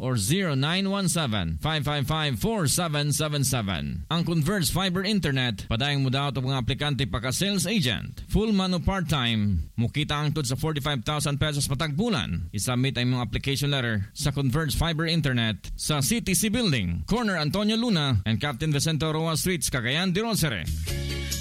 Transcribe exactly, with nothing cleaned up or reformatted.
or zero nine one seven, five five five, four seven seven seven. Ang Converge Fiber Internet, padayang mo daw ito mga aplikante paka-sales agent. Full man o part-time, mukita ang tod sa forty-five thousand pesos patagbulan. Isubmit ay mga application letter sa Converge Fiber Internet sa C T C Building, Corner Antonio Luna and Captain Vicente Roa Streets, Cagayan de Rosere.